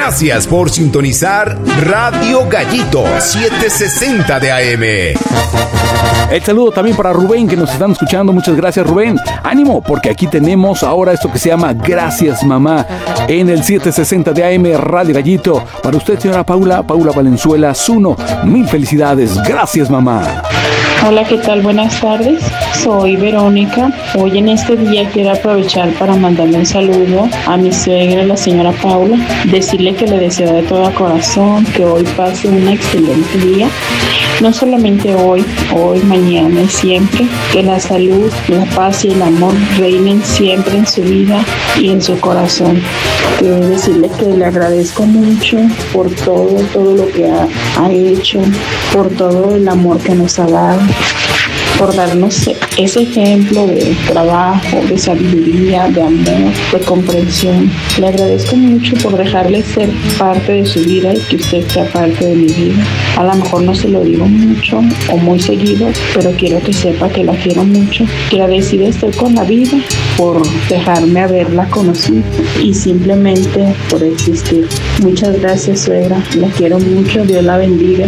Gracias por sintonizar Radio Gallito 760 de AM. El saludo también para Rubén, que nos están escuchando. Muchas gracias, Rubén. Ánimo, porque aquí tenemos ahora esto que se llama Gracias Mamá en el 760 de AM Radio Gallito. Para usted, señora Paula Valenzuela Zuno, mil felicidades. Gracias, mamá. Hola, ¿qué tal? Buenas tardes. Soy Verónica. Hoy en este día quiero aprovechar para mandarle un saludo a mi suegra, la señora Paula. Decirle que le deseo de todo corazón que hoy pase un excelente día. No solamente hoy, mañana y siempre. Que la salud, la paz y el amor reinen siempre en su vida y en su corazón. Quiero decirle que le agradezco mucho por todo lo que ha hecho, por todo el amor que nos ha dado, por darnos ese ejemplo de trabajo, de sabiduría, de amor, de comprensión. Le agradezco mucho por dejarle ser parte de su vida y que usted sea parte de mi vida. A lo mejor no se lo digo mucho o muy seguido, pero quiero que sepa que la quiero mucho, que agradecida estoy con la vida por dejarme haberla conocido y simplemente por existir. Muchas gracias, suegra. La quiero mucho. Dios la bendiga.